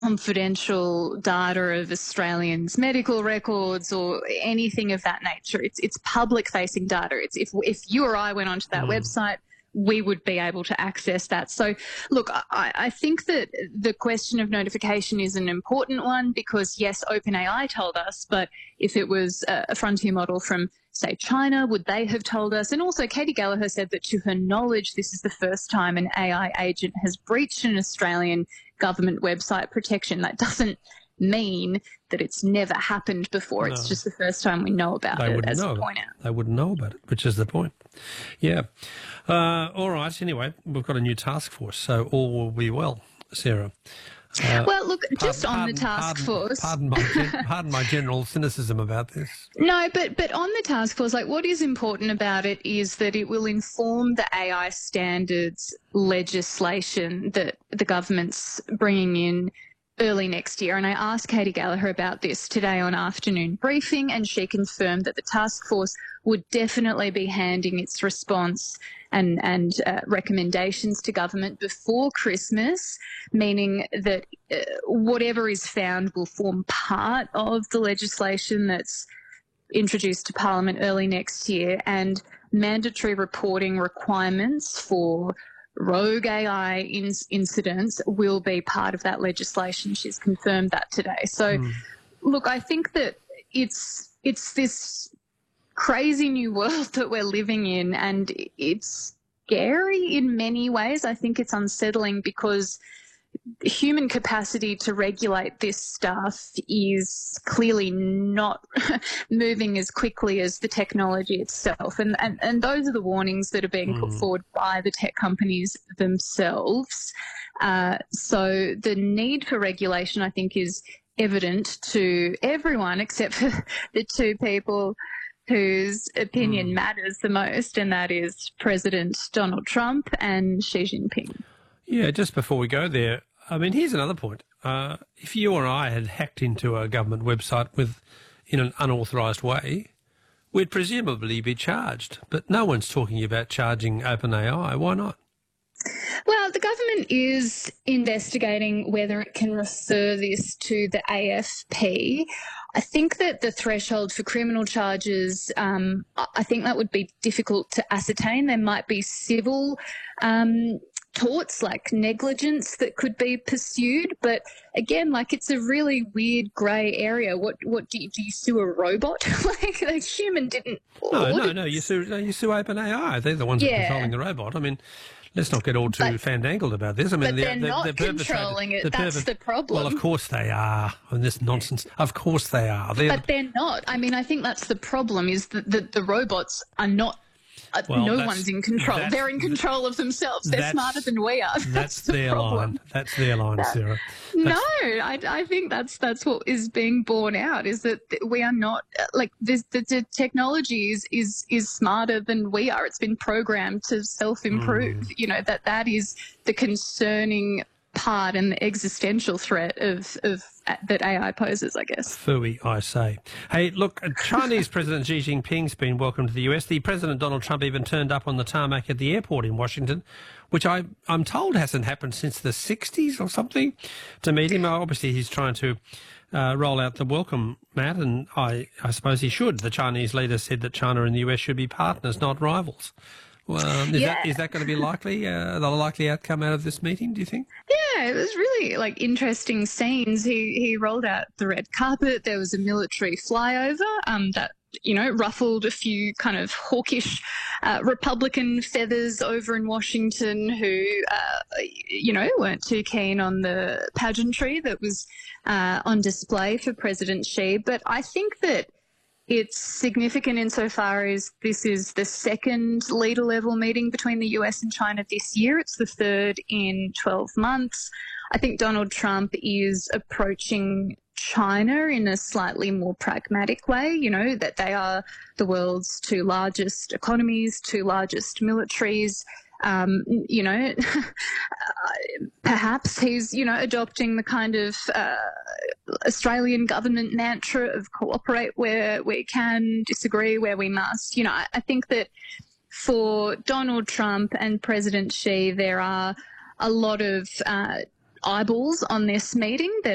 confidential data of Australians' medical records or anything of that nature. It's public-facing data. It's if you or I went onto that website, we would be able to access that. So, look, I think that the question of notification is an important one because, yes, OpenAI told us, but if it was a frontier model from, say, China, would they have told us? And also, Katie Gallagher said that to her knowledge, this is the first time an AI agent has breached an Australian government website protection. That doesn't mean that it's never happened before. No. It's just the first time we know about it, as you point out. They wouldn't know about it, which is the point. Yeah. All right. Anyway, we've got a new task force, so all will be well, Sarah. Well, look, just on the task force. Pardon my general cynicism about this. No, but on the task force, like, what is important about it is that it will inform the AI standards legislation that the government's bringing in early next year. And I asked Katie Gallagher about this today on afternoon briefing, and she confirmed that the task force would definitely be handing its response and recommendations to government before Christmas, meaning that whatever is found will form part of the legislation that's introduced to Parliament early next year, and mandatory reporting requirements for rogue AI incidents will be part of that legislation. She's confirmed that today. So, look, I think that it's this crazy new world that we're living in, and it's scary in many ways. I think it's unsettling because human capacity to regulate this stuff is clearly not moving as quickly as the technology itself. And those are the warnings that are being put forward by the tech companies themselves. So the need for regulation, I think, is evident to everyone except for the two people whose opinion matters the most, and that is President Donald Trump and Xi Jinping. Yeah, just before we go there, I mean, here's another point. If you or I had hacked into a government website in an unauthorised way, we'd presumably be charged. But no one's talking about charging OpenAI. Why not? Well, the government is investigating whether it can refer this to the AFP. I think that the threshold for criminal charges, I think that would be difficult to ascertain. There might be civil torts like negligence that could be pursued, but again, like, it's a really weird grey area. What do you sue a robot? like a human didn't. No. You sue OpenAI. They're the ones that are controlling the robot. I mean, let's not get all too fandangled about this. I mean, but they're not controlling it. That's the problem. Well, of course they are. And this nonsense. Of course they are. But they're not. I mean, I think that's the problem, is that the robots are not. No one's in control. They're in control of themselves. They're smarter than we are. That's their line. That's their line, Sarah. I think that's what is being borne out, is that we are not, like, the technology is smarter than we are. It's been programmed to self-improve. You know, that is the concerning part and the existential threat of that AI poses, I guess. Phooey, I say. Hey, look, Chinese President Xi Jinping's been welcomed to the US. The President Donald Trump even turned up on the tarmac at the airport in Washington, which I'm told hasn't happened since the 60s or something, to meet him. Obviously, he's trying to roll out the welcome mat, and I suppose he should. The Chinese leader said that China and the US should be partners, not rivals. Well, is that going to be likely, the likely outcome out of this meeting, do you think? Yeah, it was really, like, interesting scenes. He rolled out the red carpet. There was a military flyover that, you know, ruffled a few kind of hawkish Republican feathers over in Washington who, you know, weren't too keen on the pageantry that was on display for President Xi. But I think that it's significant insofar as this is the second leader-level meeting between the US and China this year. It's the third in 12 months. I think Donald Trump is approaching China in a slightly more pragmatic way, you know, that they are the world's two largest economies, two largest militaries. You know, perhaps he's, you know, adopting the kind of Australian government mantra of cooperate where we can, disagree where we must. You know, I think that for Donald Trump and President Xi, there are a lot of eyeballs on this meeting. They're